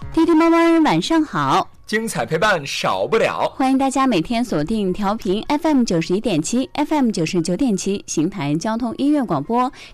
弟弟妹妹晚上好， 精彩陪伴少不了， 欢迎大家每天锁定调频 FM 91.7 FM 99.7邢台交通音乐广播，